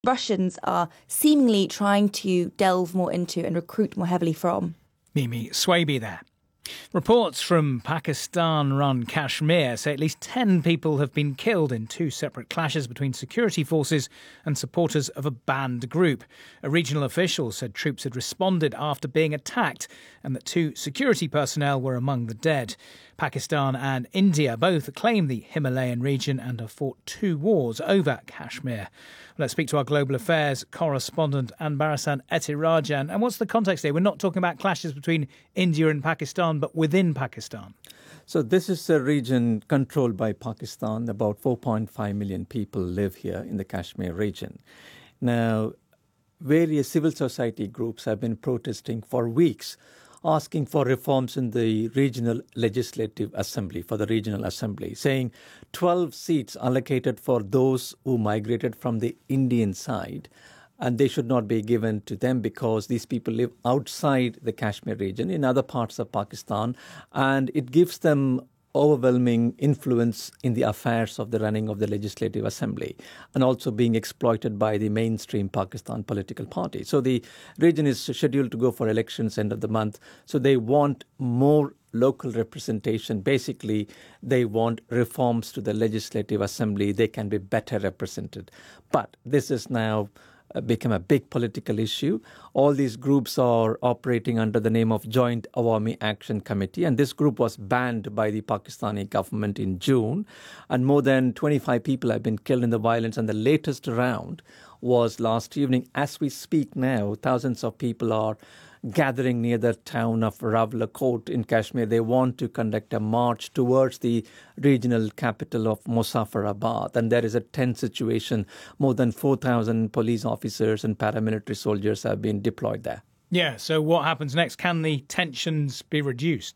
Russians are seemingly trying to delve more into and recruit more heavily from. Mimi Swaby there. Reports from Pakistan-run Kashmir say at least 10 people have been killed in two separate clashes between security forces and supporters of a banned group. A regional official said troops had responded after being attacked and that 2 security personnel were among the dead. Pakistan and India both claim the Himalayan region and have fought 2 wars over Kashmir. Let's speak to our global affairs correspondent, Anbarasan Ethirajan. And what's the context here? We're not talking about clashes between India and Pakistan, but within Pakistan. So this is a region controlled by Pakistan. About 4.5 million people live here in the Kashmir region. Now, various civil society groups have been protesting for weeks, asking for reforms in the regional legislative assembly, for the regional assembly, saying 12 seats allocated for those who migrated from the Indian side, and they should not be given to them because these people live outside the Kashmir region in other parts of Pakistan, and it gives them overwhelming influence in the affairs of the running of the Legislative Assembly and also being exploited by the mainstream Pakistan political party. So the region is scheduled to go for elections end of the month. So they want more local representation. Basically, they want reforms to the Legislative Assembly. They can be better represented. But this is now become a big political issue. All these groups are operating under the name of Joint Awami Action Committee, and this group was banned by the Pakistani government in June, and more than 25 people have been killed in the violence, and the latest round was last evening. As we speak now, thousands of people are gathering near the town of Rawalakot in Kashmir. They want to conduct a march towards the regional capital of Muzaffarabad. And there is a tense situation. More than 4,000 police officers and paramilitary soldiers have been deployed there. Yeah, so what happens next? Can the tensions be reduced?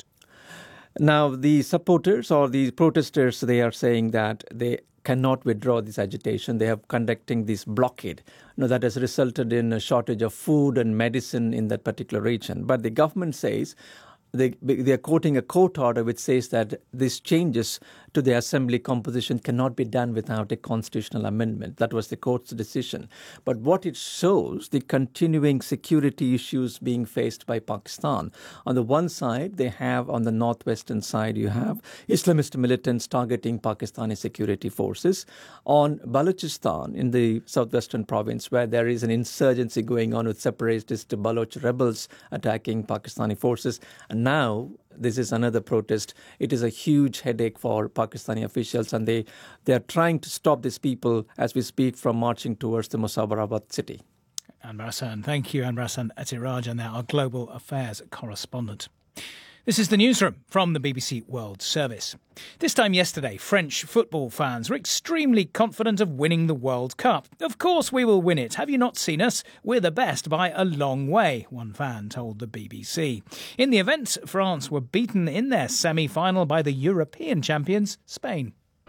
Now, the supporters or the protesters, they are saying that they cannot withdraw this agitation. They have conducting this blockade. That has resulted in a shortage of food and medicine in that particular region. But the government says they are quoting a court order which says that these changes to the assembly composition cannot be done without a constitutional amendment. That was the court's decision. But what it shows, the continuing security issues being faced by Pakistan. On the one side, they have, on the northwestern side, you have Islamist militants targeting Pakistani security forces. On Balochistan, in the southwestern province, where there is an insurgency going on with separatist Baloch rebels attacking Pakistani forces. And now, this is another protest. It is a huge headache for Pakistani officials, and they are trying to stop these people as we speak from marching towards the Muzaffarabad city. Anbarasan, thank you. Anbarasan Ethirajan, our global affairs correspondent. This is the newsroom from the BBC World Service. This time yesterday, French football fans were extremely confident of winning the World Cup. Of course we will win it. Have you not seen us? We're the best by a long way, one fan told the BBC. In the event, France were beaten in their semi-final by the European champions, Spain.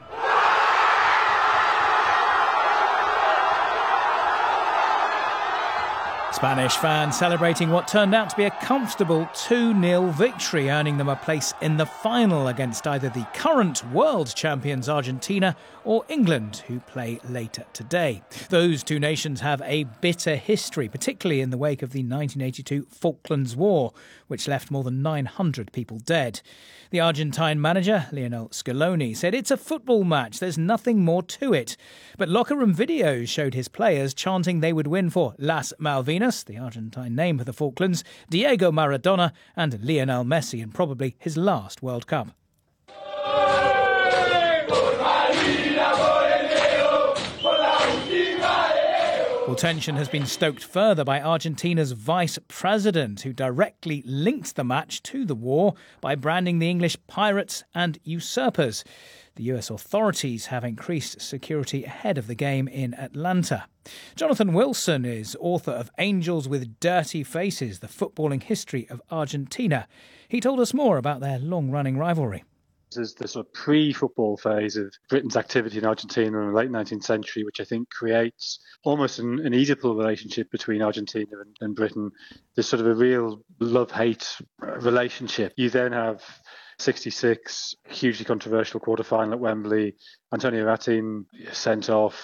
Spanish fans celebrating what turned out to be a comfortable 2-0 victory, earning them a place in the final against either the current world champions Argentina or England, who play later today. Those two nations have a bitter history, particularly in the wake of the 1982 Falklands War, which left more than 900 people dead. The Argentine manager, Lionel Scaloni, said it's a football match, there's nothing more to it. But locker room videos showed his players chanting they would win for Las Malvinas, the Argentine name for the Falklands, Diego Maradona and Lionel Messi in probably his last World Cup. Well, tension has been stoked further by Argentina's vice president, who directly linked the match to the war by branding the English pirates and usurpers. The US authorities have increased security ahead of the game in Atlanta. Jonathan Wilson is author of Angels with Dirty Faces, the footballing history of Argentina. He told us more about their long-running rivalry. There's the sort of pre-football phase of Britain's activity in Argentina in the late 19th century, which I think creates almost an Oedipal relationship between Argentina and Britain. There's sort of a real love-hate relationship. You then have 66, hugely controversial quarter-final at Wembley, Antonio Ratin sent off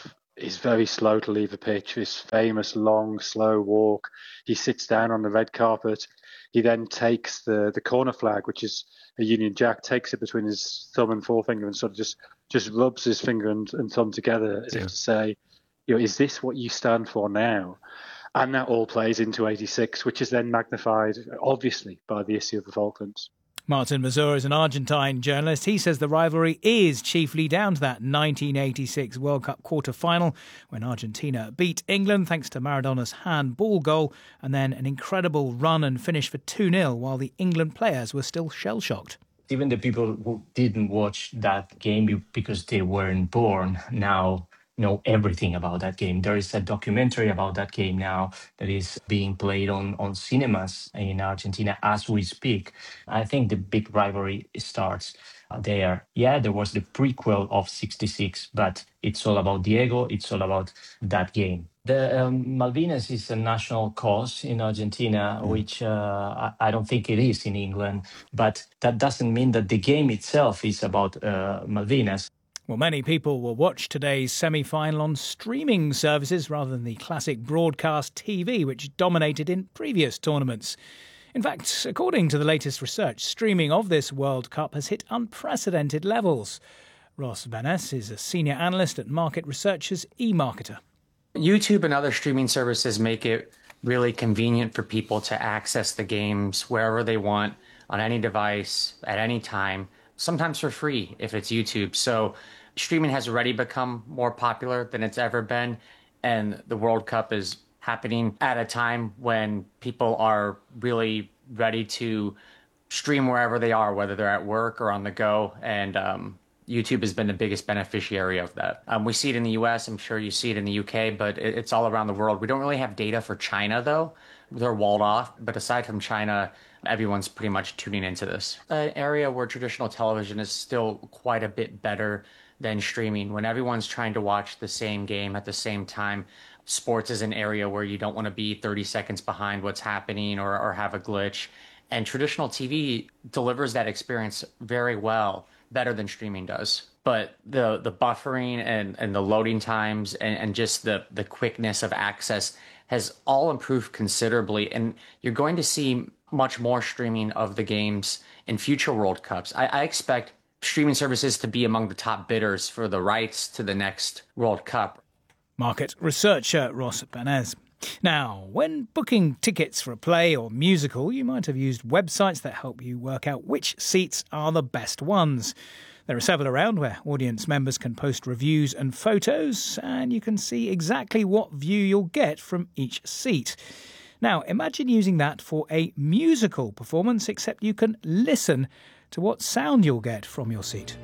is very slow to leave the pitch. This famous long, slow walk. He sits down on the red carpet. He then takes the corner flag, which is a Union Jack, takes it between his thumb and forefinger and sort of just rubs his finger and thumb together as if to say, is this what you stand for now? And that all plays into 86, which is then magnified, obviously, by the issue of the Falklands. Martin Mazur is an Argentine journalist. He says the rivalry is chiefly down to that 1986 World Cup quarter-final when Argentina beat England thanks to Maradona's handball goal and then an incredible run and finish for 2-0 while the England players were still shell-shocked. Even the people who didn't watch that game because they weren't born now know everything about that game. There is a documentary about that game now that is being played on cinemas in Argentina as we speak. I think the big rivalry starts there. Yeah, there was the prequel of 66, but it's all about Diego. It's all about that game. The Malvinas is a national cause in Argentina, which I don't think it is in England. But that doesn't mean that the game itself is about Malvinas. Well, many people will watch today's semi-final on streaming services rather than the classic broadcast TV, which dominated in previous tournaments. In fact, according to the latest research, streaming of this World Cup has hit unprecedented levels. Ross Benes is a senior analyst at market researchers eMarketer. YouTube and other streaming services make it really convenient for people to access the games wherever they want, on any device, at any time, sometimes for free if it's YouTube. So streaming has already become more popular than it's ever been, and the World Cup is happening at a time when people are really ready to stream wherever they are, whether they're at work or on the go, and YouTube has been the biggest beneficiary of that. We see it in the US, I'm sure you see it in the UK, but it's all around the world. We don't really have data for China, though. They're walled off, but aside from China, everyone's pretty much tuning into this. An area where traditional television is still quite a bit better than streaming. When everyone's trying to watch the same game at the same time, sports is an area where you don't want to be 30 seconds behind what's happening or have a glitch. And traditional TV delivers that experience very well, better than streaming does. But the buffering and the loading times and just the quickness of access has all improved considerably. And you're going to see much more streaming of the games in future World Cups. I expect streaming services to be among the top bidders for the rights to the next World Cup. Market researcher Ross Benes. Now, when booking tickets for a play or musical, you might have used websites that help you work out which seats are the best ones. There are several around where audience members can post reviews and photos, and you can see exactly what view you'll get from each seat. Now, imagine using that for a musical performance, except you can listen to what sound you'll get from your seat.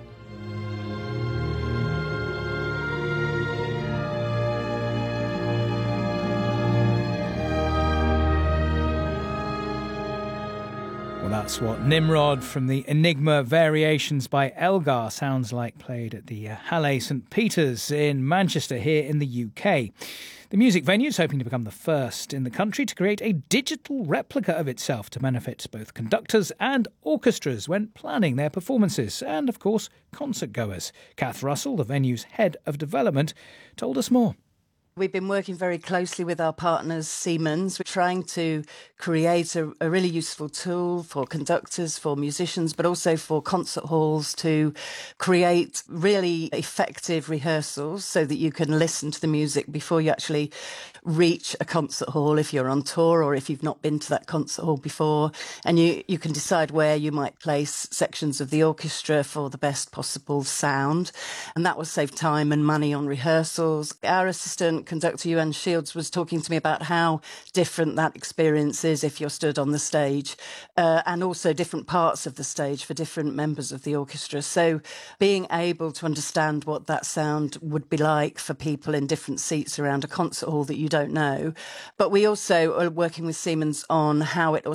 Well, that's what Nimrod from the Enigma Variations by Elgar sounds like, played at the Halle St Peter's in Manchester here in the UK. The music venue is hoping to become the first in the country to create a digital replica of itself to benefit both conductors and orchestras when planning their performances, and, of course, concert-goers. Kath Russell, the venue's head of development, told us more. We've been working very closely with our partners, Siemens. We're trying to create a really useful tool for conductors, for musicians, but also for concert halls to create really effective rehearsals so that you can listen to the music before you actually reach a concert hall if you're on tour or if you've not been to that concert hall before. And you can decide where you might place sections of the orchestra for the best possible sound. And that will save time and money on rehearsals. Our assistant conductor Ewan Shields was talking to me about how different that experience is if you're stood on the stage, and also different parts of the stage for different members of the orchestra. So being able to understand what that sound would be like for people in different seats around a concert hall that you don't know. But we also are working with Siemens on how it also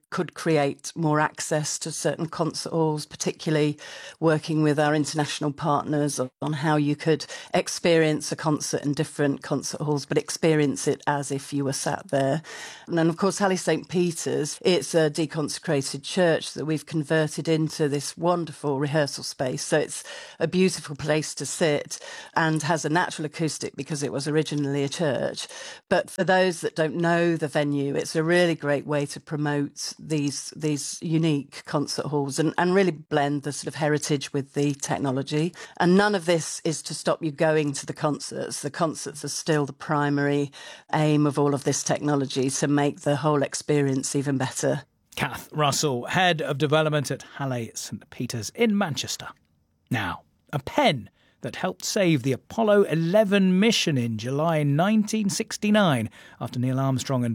could create more access to certain concert halls, particularly working with our international partners on how you could experience a concert in different concert halls, but experience it as if you were sat there. And then, of course, Halle St. Peter's, it's a deconsecrated church that we've converted into this wonderful rehearsal space. So it's a beautiful place to sit and has a natural acoustic because it was originally a church. But for those that don't know the venue, it's a really great way to promote these unique concert halls and really blend the sort of heritage with the technology. And none of this is to stop you going to the concerts. The concerts are still the primary aim of all of this technology, to make the whole experience even better. Kath Russell, Head of Development at Halle St. Peter's in Manchester. Now, a pen that helped save the Apollo 11 mission in July 1969 after Neil Armstrong and